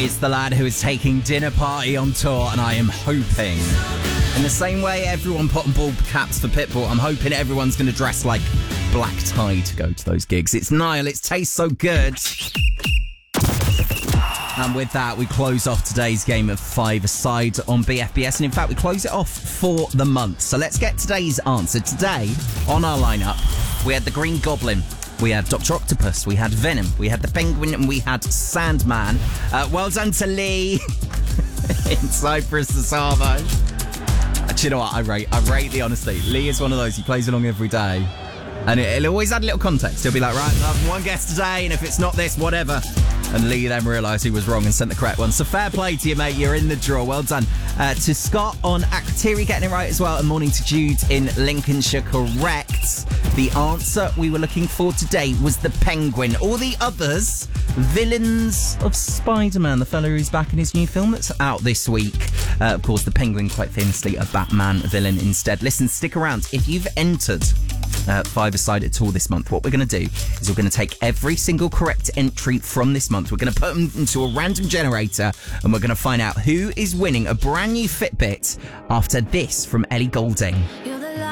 It's the lad who is taking Dinner Party on tour, and I am hoping, in the same way everyone put on ball caps for Pitbull, I'm hoping everyone's going to dress like Black Tie to go to those gigs. It's Niall, it tastes so good. And with that, we close off today's game of five-a-side on BFBS. And in fact, we close it off for the month. So let's get today's answer. Today, on our lineup, we had the Green Goblin, we had Dr. Octopus, we had Venom, we had the Penguin, and we had Sandman. Well done to Lee in Cyprus the Savo. Do you know what? I rate the honesty. Lee is one of those, he plays along every day. And it'll always add a little context. He'll be like, right, I have one guest today, and if it's not this, whatever. And Lee then realised he was wrong and sent the correct one. So fair play to you, mate. You're in the draw. Well done. To Scott on Akrotiri getting it right as well. And morning to Jude in Lincolnshire. Correct. The answer we were looking for today was the Penguin. All the others, villains of Spider-Man, the fellow who's back in his new film that's out this week. Of course, the Penguin, quite famously, a Batman villain instead. Listen, stick around. If you've entered five-a-side at all this month, what we're going to do is we're going to take every single correct entry from this month. We're going to put them into a random generator, and we're going to find out who is winning a brand new Fitbit after this from Ellie Goulding.